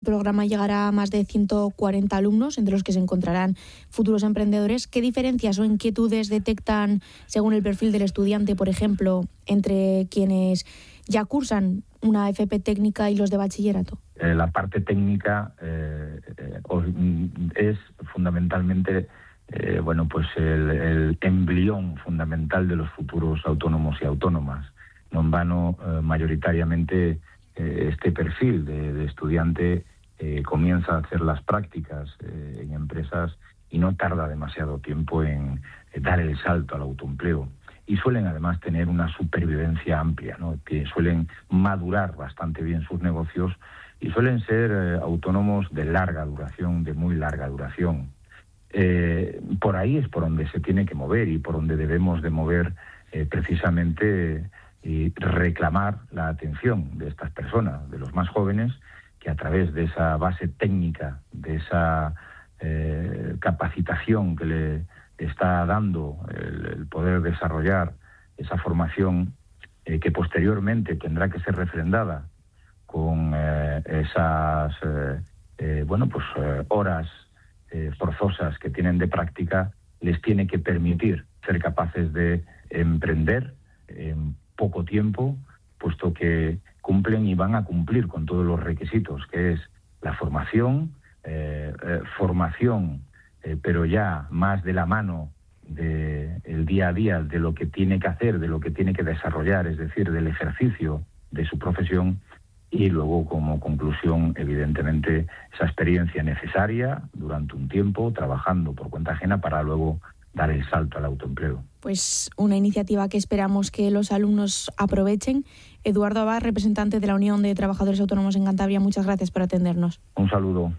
programa llegará a más de 140 alumnos, entre los que se encontrarán futuros emprendedores. ¿Qué diferencias o inquietudes detectan, según el perfil del estudiante, por ejemplo, entre quienes ya cursan una FP técnica y los de bachillerato? La parte técnica es fundamentalmente el embrión fundamental de los futuros autónomos y autónomas. No en vano, mayoritariamente, este perfil de estudiante comienza a hacer las prácticas en empresas y no tarda demasiado tiempo en dar el salto al autoempleo. Y suelen además tener una supervivencia amplia, ¿no? Que suelen madurar bastante bien sus negocios y suelen ser autónomos de larga duración, de muy larga duración. Por ahí es por donde se tiene que mover y por donde debemos de mover precisamente y reclamar la atención de estas personas, de los más jóvenes, que a través de esa base técnica, de esa capacitación que le está dando el poder desarrollar esa formación que posteriormente tendrá que ser refrendada con esas horas forzosas que tienen de práctica, les tiene que permitir ser capaces de emprender en poco tiempo, puesto que cumplen y van a cumplir con todos los requisitos, que es la formación, pero ya más de la mano del día a día, de lo que tiene que hacer, de lo que tiene que desarrollar, es decir, del ejercicio de su profesión, y luego como conclusión, evidentemente, esa experiencia necesaria durante un tiempo trabajando por cuenta ajena para luego dar el salto al autoempleo. Pues una iniciativa que esperamos que los alumnos aprovechen. Eduardo Abad, representante de la Unión de Trabajadores Autónomos en Cantabria, muchas gracias por atendernos. Un saludo.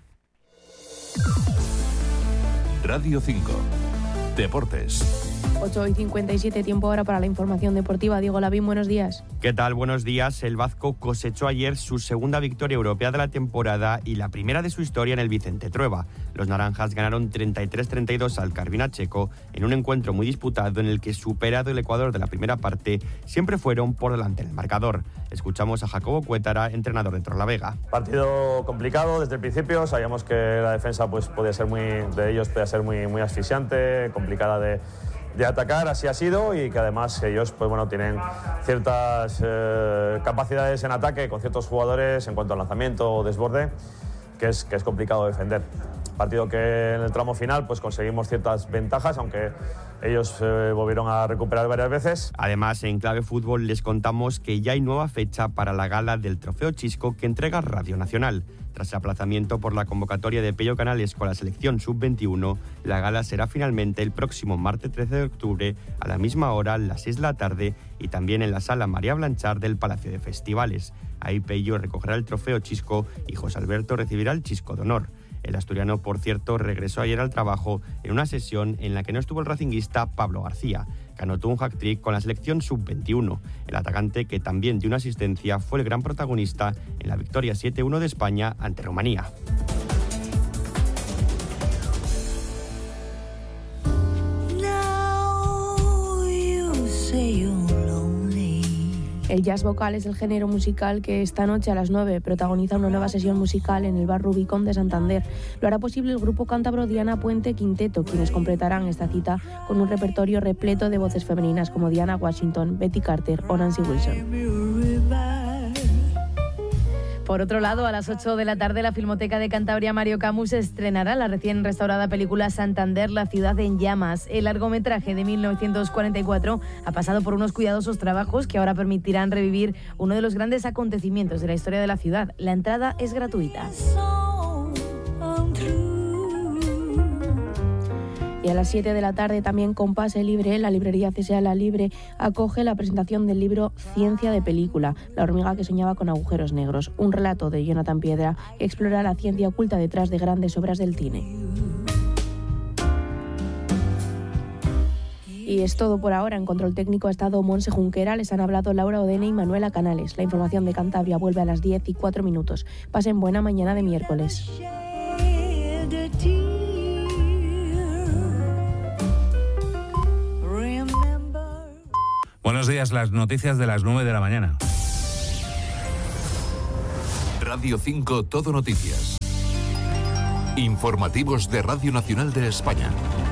Radio 5. Deportes. 8:57, tiempo ahora para la información deportiva. Diego Lavín, buenos días. ¿Qué tal? Buenos días. El Vasco cosechó ayer su segunda victoria europea de la temporada y la primera de su historia en el Vicente Trueba. Los naranjas ganaron 33-32 al Carvina checo en un encuentro muy disputado en el que, superado el Ecuador de la primera parte, siempre fueron por delante en el marcador. Escuchamos a Jacobo Cuétara, entrenador de Torrelavega. Partido complicado desde el principio. Sabíamos que la defensa podía ser muy asfixiante, complicada de atacar, así ha sido, y que además ellos tienen ciertas capacidades en ataque con ciertos jugadores en cuanto al lanzamiento o desborde, que es complicado defender. Partido que en el tramo final conseguimos ciertas ventajas, aunque ellos volvieron a recuperar varias veces. Además, en Clave Fútbol les contamos que ya hay nueva fecha para la gala del Trofeo Chisco que entrega Radio Nacional. Tras el aplazamiento por la convocatoria de Pello Canales con la selección sub-21, la gala será finalmente el próximo martes 13 de octubre a la misma hora, a las 6 de la tarde, y también en la sala María Blanchard del Palacio de Festivales. Ahí Pello recogerá el Trofeo Chisco y José Alberto recibirá el Chisco de Honor. El asturiano, por cierto, regresó ayer al trabajo en una sesión en la que no estuvo el racinguista Pablo García, que anotó un hat-trick con la selección sub-21. El atacante, que también dio una asistencia, fue el gran protagonista en la victoria 7-1 de España ante Rumanía. El jazz vocal es el género musical que esta noche a las 9 protagoniza una nueva sesión musical en el Bar Rubicón de Santander. Lo hará posible el grupo cántabro Diana Puente Quinteto, quienes completarán esta cita con un repertorio repleto de voces femeninas como Diana Washington, Betty Carter o Nancy Wilson. Por otro lado, a las 8 de la tarde, la Filmoteca de Cantabria Mario Camus estrenará la recién restaurada película Santander, la ciudad en llamas. El largometraje de 1944 ha pasado por unos cuidadosos trabajos que ahora permitirán revivir uno de los grandes acontecimientos de la historia de la ciudad. La entrada es gratuita. Y a las 7 de la tarde, también con pase libre, la librería CSA La Libre acoge la presentación del libro Ciencia de película, la hormiga que soñaba con agujeros negros, un relato de Jonathan Piedra que explora la ciencia oculta detrás de grandes obras del cine. Y es todo por ahora. En control técnico ha estado Monse Junquera, les han hablado Laura Odene y Manuela Canales. La información de Cantabria vuelve a las 10:04. Pasen buena mañana de miércoles. Buenos días, las noticias de las 9 de la mañana. Radio 5, Todo Noticias. Informativos de Radio Nacional de España.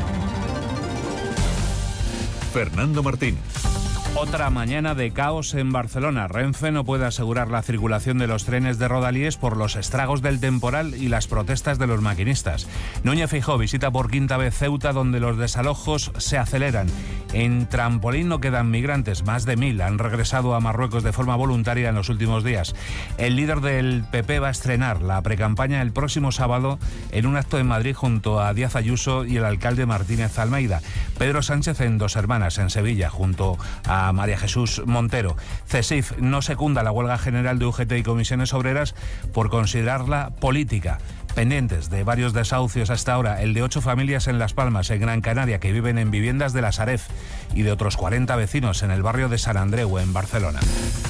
Fernando Martín. Otra mañana de caos en Barcelona. Renfe no puede asegurar la circulación de los trenes de Rodalies por los estragos del temporal y las protestas de los maquinistas. Núñez Feijóo visita por quinta vez Ceuta, donde los desalojos se aceleran. En Trampolín no quedan migrantes, más de 1000 han regresado a Marruecos de forma voluntaria en los últimos días. El líder del PP va a estrenar la precampaña el próximo sábado en un acto en Madrid junto a Díaz Ayuso y el alcalde Martínez Almeida. Pedro Sánchez en Dos Hermanas, en Sevilla, junto a María Jesús Montero. CESIF no secunda la huelga general de UGT y comisiones obreras por considerarla política. Pendientes de varios desahucios hasta ahora, el de 8 familias en Las Palmas, en Gran Canaria, que viven en viviendas de la Sareb, y de otros 40 vecinos en el barrio de Sant Andreu, en Barcelona.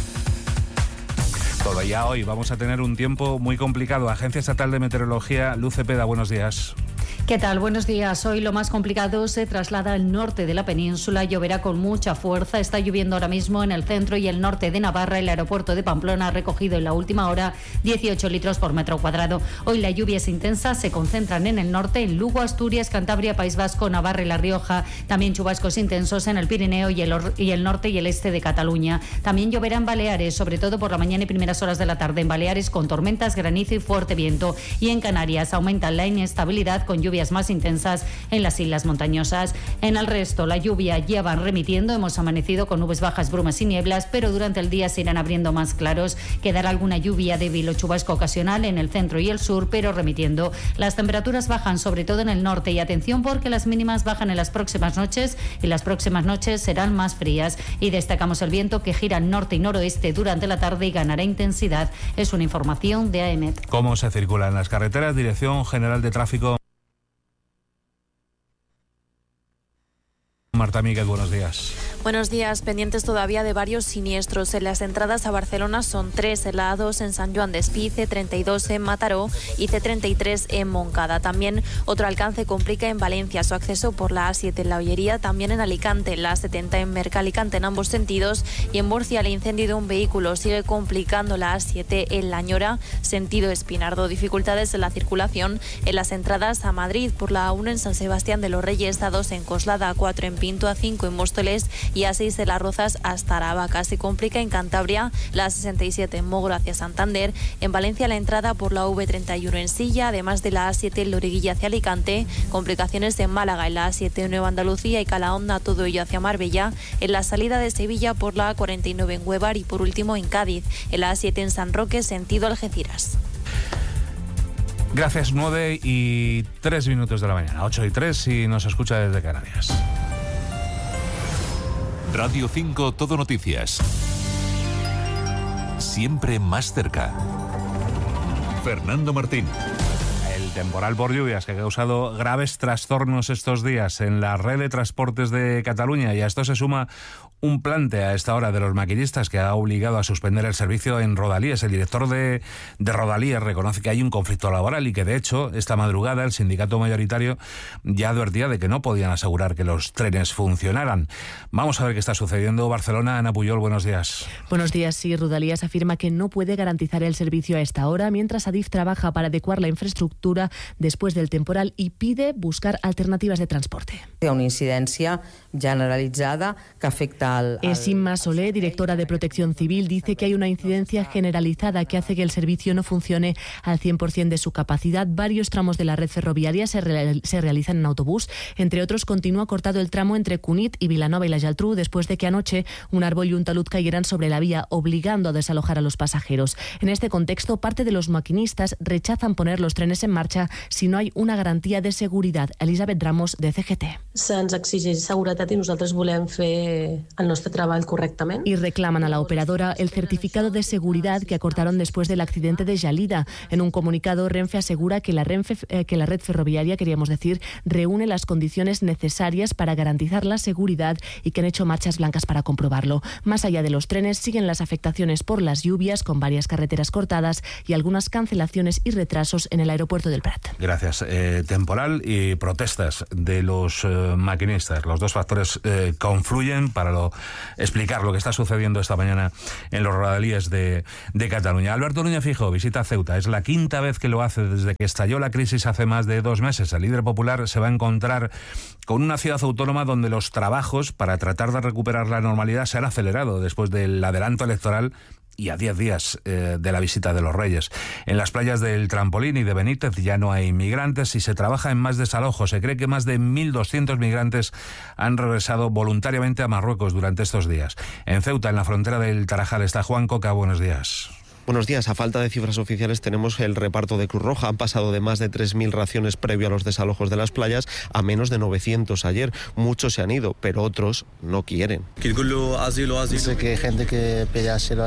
Todavía hoy vamos a tener un tiempo muy complicado. Agencia Estatal de Meteorología, Luz Cepeda, buenos días. ¿Qué tal? Buenos días. Hoy lo más complicado se traslada al norte de la península. Lloverá con mucha fuerza. Está lloviendo ahora mismo en el centro y el norte de Navarra. El aeropuerto de Pamplona ha recogido en la última hora 18 litros por metro cuadrado. Hoy las lluvias intensas se concentran en el norte, en Lugo, Asturias, Cantabria, País Vasco, Navarra y La Rioja. También chubascos intensos en el Pirineo y el norte y el este de Cataluña. También lloverá en Baleares, sobre todo por la mañana y primeras horas de la tarde. En Baleares con tormentas, granizo y fuerte viento. Y en Canarias aumenta la inestabilidad con lluvias más intensas en las islas montañosas. En el resto, la lluvia ya va remitiendo. Hemos amanecido con nubes bajas, brumas y nieblas, pero durante el día se irán abriendo más claros. Quedará alguna lluvia débil o chubasco ocasional en el centro y el sur, pero remitiendo. Las temperaturas bajan sobre todo en el norte y atención porque las mínimas bajan en las próximas noches y las próximas noches serán más frías. Y destacamos el viento que gira al norte y noroeste durante la tarde y ganará intensidad. Es una información de AEMET. ¿Cómo se circula en las carreteras? Dirección General de Tráfico. Marta Míguez, buenos días. Buenos días. Pendientes todavía de varios siniestros. En las entradas a Barcelona son 3 en la A2 en Sant Joan d'Espí, C32 en Mataró y C33 en Montcada. También otro alcance complica en Valencia su acceso por la A7 en La Ollería, también en Alicante, la A70 en Mercalicante en ambos sentidos, y en Murcia el incendio de un vehículo sigue complicando la A7 en La Ñora, sentido Espinardo. Dificultades en la circulación en las entradas a Madrid por la A1 en San Sebastián de los Reyes, A2 en Coslada, A4 en Pinto, A5 en Móstoles y A6 de Las Rozas hasta Aravaca. Se complica en Cantabria la A67 en Mogro hacia Santander. En Valencia la entrada por la V31 en Silla, además de la A7 en Loriguilla hacia Alicante. Complicaciones en Málaga en la A7 en Nueva Andalucía y Calahonda, todo ello hacia Marbella. En la salida de Sevilla por la A49 en Huevar y por último en Cádiz, en la A7 en San Roque sentido Algeciras. Gracias, 9:03 de la mañana, 8:03 y nos escucha desde Canarias. Radio 5 Todo Noticias. Siempre más cerca. Fernando Martín. El temporal por lluvias que ha causado graves trastornos estos días en la red de transportes de Cataluña, y a esto se suma un plante a esta hora de los maquinistas que ha obligado a suspender el servicio en Rodalies. El director de Rodalies reconoce que hay un conflicto laboral y que, de hecho, esta madrugada el sindicato mayoritario ya advertía de que no podían asegurar que los trenes funcionaran. Vamos a ver qué está sucediendo. Barcelona, Ana Puyol, buenos días. Buenos días. Sí, Rodalies afirma que no puede garantizar el servicio a esta hora, mientras Adif trabaja para adecuar la infraestructura después del temporal y pide buscar alternativas de transporte. Hi ha una incidència generalitzada que afecta Inma Solé, directora de Protección Civil, dice que hay una incidencia generalizada que hace que el servicio no funcione al 100% de su capacidad. Varios tramos de la red ferroviaria se realizan en autobús. Entre otros, continúa cortado el tramo entre Cunit y Vilanova y la Geltrú después de que anoche un árbol y un talud cayeran sobre la vía, obligando a desalojar a los pasajeros. En este contexto, parte de los maquinistas rechazan poner los trenes en marcha si no hay una garantía de seguridad. Elisabet Ramos, de CGT. Se'ns exigeix seguretat i nosaltres volem fer el nostre treball correctament. Y reclaman a la operadora el certificado de seguridad que acortaron después del accidente de Gelida. En un comunicado, Renfe asegura que la red ferroviaria, queríamos decir, reúne las condiciones necesarias para garantizar la seguridad y que han hecho marchas blancas para comprobarlo. Más allá de los trenes, siguen las afectaciones por las lluvias, con varias carreteras cortadas y algunas cancelaciones y retrasos en el aeropuerto del del Prat. Gracias. Temporal y protestas de los maquinistas. Los dos factores confluyen para explicar lo que está sucediendo esta mañana en los rodalíes de Cataluña. Alberto Núñez Feijóo visita Ceuta. Es la quinta vez que lo hace desde que estalló la crisis hace más de 2 meses. El líder popular se va a encontrar con una ciudad autónoma donde los trabajos para tratar de recuperar la normalidad se han acelerado después del adelanto electoral y a 10 días de la visita de los Reyes. En las playas del Trampolín y de Benítez ya no hay migrantes y se trabaja en más desalojos. Se cree que más de 1.200 migrantes han regresado voluntariamente a Marruecos durante estos días. En Ceuta, en la frontera del Tarajal, está Juan Coca. Buenos días. Buenos días. A falta de cifras oficiales tenemos el reparto de Cruz Roja. Han pasado de más de 3.000 raciones previo a los desalojos de las playas a menos de 900 ayer. Muchos se han ido, pero otros no quieren. Dice que hay gente que pide asilo,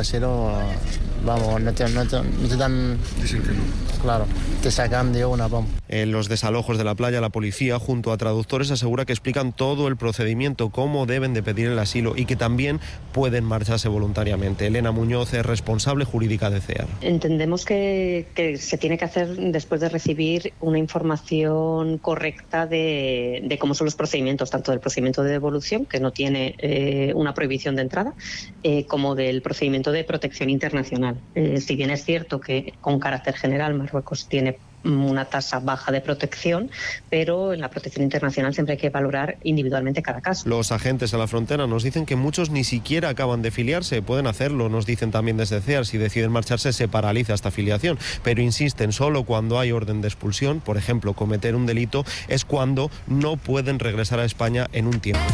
vamos, no te dan... Dicen que no. Claro, te sacan de una, vamos. En los desalojos de la playa, la policía, junto a traductores, asegura que explican todo el procedimiento, cómo deben de pedir el asilo y que también pueden marcharse voluntariamente. Elena Muñoz es responsable jurídica de CEAR. Entendemos que se tiene que hacer después de recibir una información correcta de cómo son los procedimientos, tanto del procedimiento de devolución, que no tiene una prohibición de entrada, como del procedimiento de protección internacional. Si bien es cierto que con carácter general Marruecos tiene una tasa baja de protección, pero en la protección internacional siempre hay que valorar individualmente cada caso. Los agentes a la frontera nos dicen que muchos ni siquiera acaban de filiarse, pueden hacerlo, nos dicen también desde CEAR, si deciden marcharse se paraliza esta filiación, pero insisten, solo cuando hay orden de expulsión, por ejemplo, cometer un delito, es cuando no pueden regresar a España en un tiempo,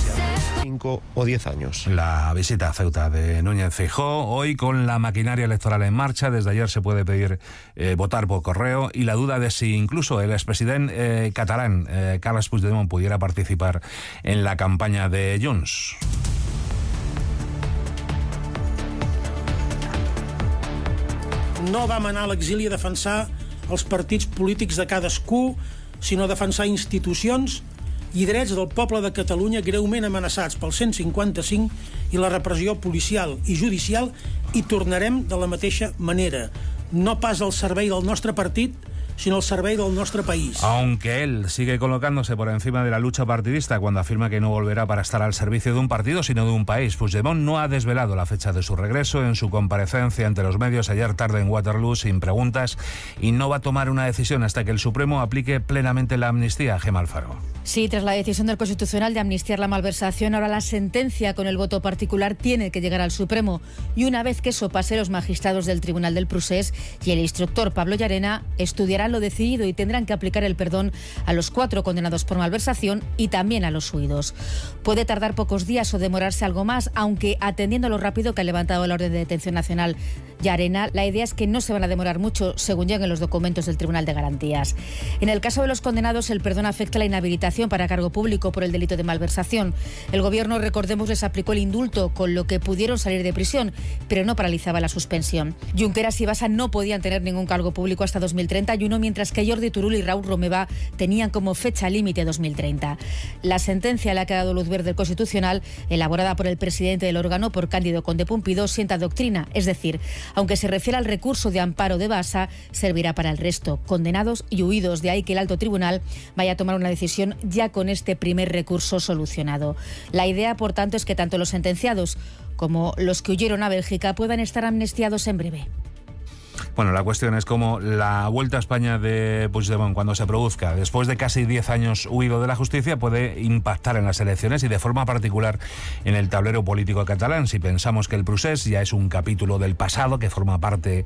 5 o 10 años. La visita a Ceuta de Núñez Feijóo, hoy con la maquinaria electoral en marcha. Desde ayer se puede pedir votar por correo y la duda de si incluso el expresidente catalán Carles Puigdemont pudiera participar en la campaña de Junts. No vam anar a l'exili a defensar els partits polítics de cadascú, sinó a defensar institucions i drets del poble de Catalunya greument amenaçats pel 155 i la repressió policial i judicial, i tornarem de la mateixa manera, no pas al servei del nostre partit, sino al servei del nuestro país. Aunque él sigue colocándose por encima de la lucha partidista cuando afirma que no volverá para estar al servicio de un partido, sino de un país. Puigdemont no ha desvelado la fecha de su regreso. En su comparecencia ante los medios ayer tarde en Waterloo, sin preguntas, y no va a tomar una decisión hasta que el Supremo aplique plenamente la amnistía. Gemma Alfaro. Sí, tras la decisión del Constitucional de amnistiar la malversación, ahora la sentencia con el voto particular tiene que llegar al Supremo. Y una vez que eso pase, los magistrados del Tribunal del Procés y el instructor Pablo Llarena estudiarán lo decidido y tendrán que aplicar el perdón a los 4 condenados por malversación y también a los huidos. Puede tardar pocos días o demorarse algo más, aunque atendiendo a lo rápido que ha levantado la orden de detención nacional Llarena, la idea es que no se van a demorar mucho según lleguen los documentos del Tribunal de Garantías. En el caso de los condenados, el perdón afecta la inhabilitación para cargo público por el delito de malversación. El gobierno, recordemos, les aplicó el indulto, con lo que pudieron salir de prisión, pero no paralizaba la suspensión. Junqueras y Bassa no podían tener ningún cargo público hasta 2031, mientras que Jordi Turull y Raúl Romeva tenían como fecha límite 2030. La sentencia le ha quedado luz verde el Constitucional, elaborada por el presidente del órgano, por Cándido Conde Pumpido, sienta doctrina, es decir, aunque se refiere al recurso de amparo de Bassa, servirá para el resto, condenados y huidos. De ahí que el alto tribunal vaya a tomar una decisión ya con este primer recurso solucionado. La idea, por tanto, es que tanto los sentenciados como los que huyeron a Bélgica puedan estar amnistiados en breve. Bueno, la cuestión es cómo la vuelta a España de Puigdemont, cuando se produzca, después de casi 10 años huido de la justicia, puede impactar en las elecciones y de forma particular en el tablero político catalán. Si pensamos que el procés ya es un capítulo del pasado que forma parte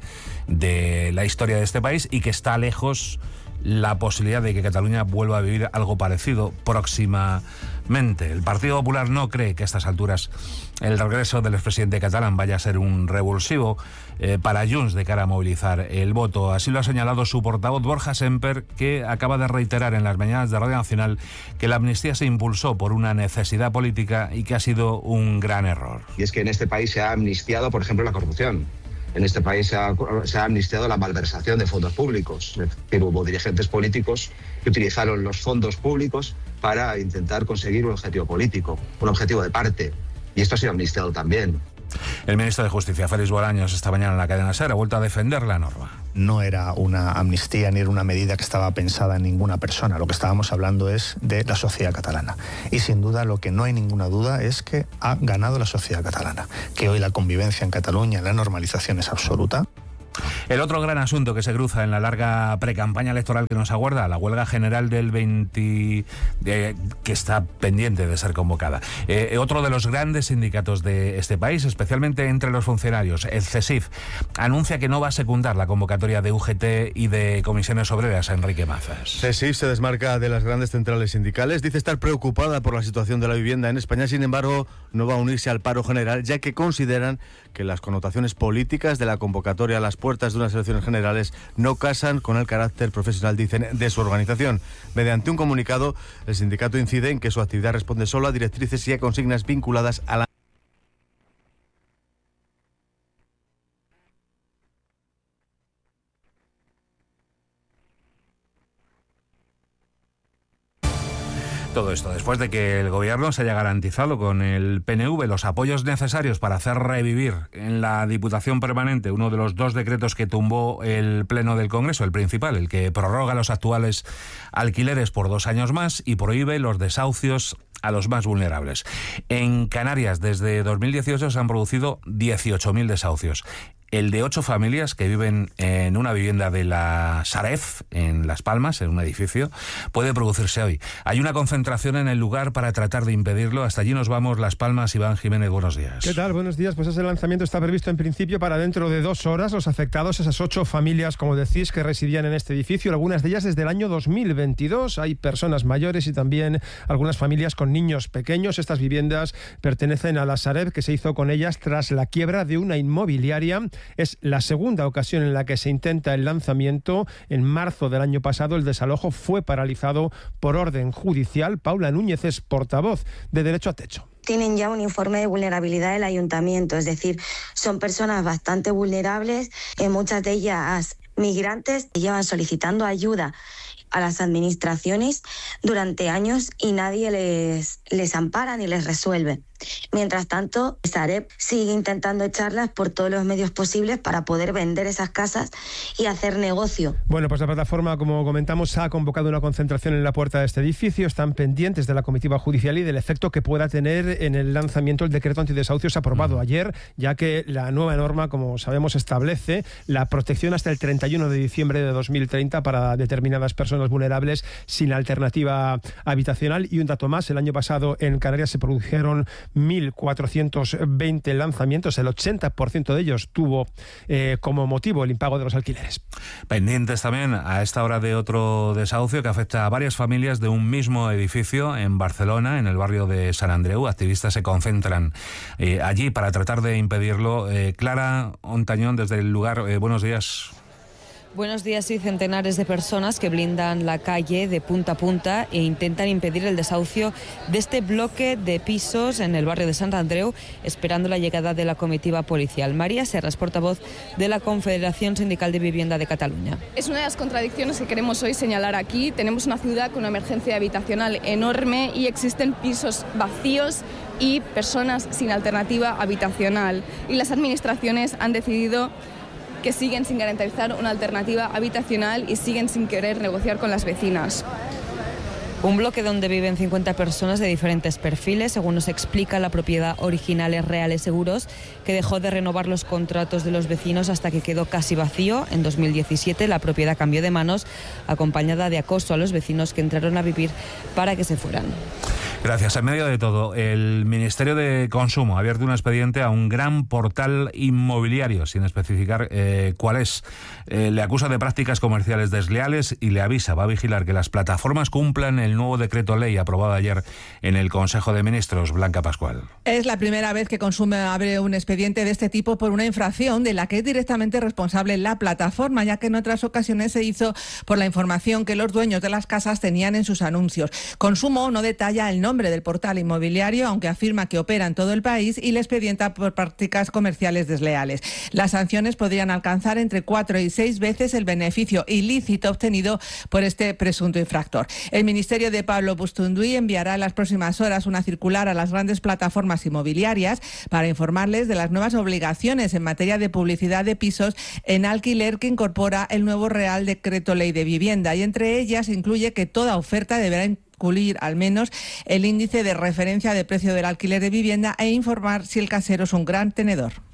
de la historia de este país y que está lejos la posibilidad de que Cataluña vuelva a vivir algo parecido próximamente. El Partido Popular no cree que a estas alturas el regreso del expresidente catalán vaya a ser un revulsivo para Junts de cara a movilizar el voto. Así lo ha señalado su portavoz Borja Semper, que acaba de reiterar en las mañanas de Radio Nacional que la amnistía se impulsó por una necesidad política y que ha sido un gran error. Y es que en este país se ha amnistiado, por ejemplo, la corrupción. En este país se ha amnistiado la malversación de fondos públicos. Es decir, hubo dirigentes políticos que utilizaron los fondos públicos para intentar conseguir un objetivo político, un objetivo de parte. Y esto ha sido amnistiado también. El ministro de Justicia, Félix Bolaños, esta mañana en la cadena SER ha vuelto a defender la norma. No era una amnistía ni era una medida que estaba pensada en ninguna persona. Lo que estábamos hablando es de la sociedad catalana. Y sin duda, lo que no hay ninguna duda es que ha ganado la sociedad catalana. Que hoy la convivencia en Cataluña, la normalización es absoluta. El otro gran asunto que se cruza en la larga precampaña electoral que nos aguarda, la huelga general del 20, que está pendiente de ser convocada. Otro de los grandes sindicatos de este país, especialmente entre los funcionarios, el CESIF, anuncia que no va a secundar la convocatoria de UGT y de Comisiones Obreras. Enrique Mazas. CESIF se desmarca de las grandes centrales sindicales, dice estar preocupada por la situación de la vivienda en España, sin embargo, no va a unirse al paro general, ya que consideran que las connotaciones políticas de la convocatoria a las puertas de unas elecciones generales no casan con el carácter profesional, dicen, de su organización. Mediante un comunicado, el sindicato incide en que su actividad responde solo a directrices y a consignas vinculadas a la... Todo esto después de que el Gobierno se haya garantizado con el PNV los apoyos necesarios para hacer revivir en la Diputación Permanente uno de los 2 decretos que tumbó el Pleno del Congreso, el principal, el que prorroga los actuales alquileres por 2 años más y prohíbe los desahucios a los más vulnerables. En Canarias, desde 2018 se han producido 18.000 desahucios. El de 8 familias que viven en una vivienda de la Sareb, en Las Palmas, en un edificio, puede producirse hoy. Hay una concentración en el lugar para tratar de impedirlo. Hasta allí nos vamos, Las Palmas. Iván Jiménez, buenos días. ¿Qué tal? Buenos días. Pues ese lanzamiento está previsto en principio para dentro de 2 horas. Los afectados, esas 8 familias, como decís, que residían en este edificio, algunas de ellas desde el año 2022. Hay personas mayores y también algunas familias con niños pequeños. Estas viviendas pertenecen a la Sareb, que se hizo con ellas tras la quiebra de una inmobiliaria. Es la segunda ocasión en la que se intenta el lanzamiento. En marzo del año pasado el desalojo fue paralizado por orden judicial. Paula Núñez es portavoz de Derecho a Techo. Tienen ya un informe de vulnerabilidad del ayuntamiento, es decir, son personas bastante vulnerables, muchas de ellas migrantes, que llevan solicitando ayuda a las administraciones durante años y nadie les ampara ni les resuelve. Mientras tanto, Sareb sigue intentando echarlas por todos los medios posibles para poder vender esas casas y hacer negocio. Bueno, pues la plataforma, como comentamos, ha convocado una concentración en la puerta de este edificio. Están pendientes de la comitiva judicial y del efecto que pueda tener en el lanzamiento el decreto antidesahucios aprobado ayer, ya que la nueva norma, como sabemos, establece la protección hasta el 31 de diciembre de 2030 para determinadas personas vulnerables sin alternativa habitacional. Y un dato más, el año pasado en Canarias se produjeron 1.420 lanzamientos, el 80% de ellos tuvo como motivo el impago de los alquileres. Pendientes también a esta hora de otro desahucio que afecta a varias familias de un mismo edificio en Barcelona, en el barrio de Sant Andreu. Activistas se concentran allí para tratar de impedirlo. Clara Ontañón, desde el lugar, buenos días. Buenos días. Sí, centenares de personas que blindan la calle de punta a punta e intentan impedir el desahucio de este bloque de pisos en el barrio de Sant Andreu, esperando la llegada de la comitiva policial. María Serras, portavoz de la Confederación Sindical de Vivienda de Cataluña. Es una de las contradicciones que queremos hoy señalar aquí. Tenemos una ciudad con una emergencia habitacional enorme y existen pisos vacíos y personas sin alternativa habitacional. Y las administraciones han decidido que siguen sin garantizar una alternativa habitacional y siguen sin querer negociar con las vecinas. Un bloque donde viven 50 personas de diferentes perfiles. Según nos explica la propiedad original es Reales Seguros, que dejó de renovar los contratos de los vecinos hasta que quedó casi vacío. En 2017 la propiedad cambió de manos, acompañada de acoso a los vecinos que entraron a vivir para que se fueran. Gracias. En medio de todo, el Ministerio de Consumo ha abierto un expediente a un gran portal inmobiliario, sin especificar cuál es. Le acusa de prácticas comerciales desleales y le avisa, va a vigilar que las plataformas cumplan el nuevo decreto ley aprobado ayer en el Consejo de Ministros. Blanca Pascual. Es la primera vez que Consumo abre un expediente de este tipo por una infracción de la que es directamente responsable la plataforma, ya que en otras ocasiones se hizo por la información que los dueños de las casas tenían en sus anuncios. Consumo no detalla el nombre nombre del portal inmobiliario, aunque afirma que opera en todo el país, y le expedienta por prácticas comerciales desleales. Las sanciones podrían alcanzar entre 4 y 6 veces el beneficio ilícito obtenido por este presunto infractor. El ministerio de Pablo Bustunduy enviará en las próximas horas una circular a las grandes plataformas inmobiliarias para informarles de las nuevas obligaciones en materia de publicidad de pisos en alquiler que incorpora el nuevo Real Decreto Ley de Vivienda, y entre ellas incluye que toda oferta deberá incluir al menos el índice de referencia de precio del alquiler de vivienda e informar si el casero es un gran tenedor.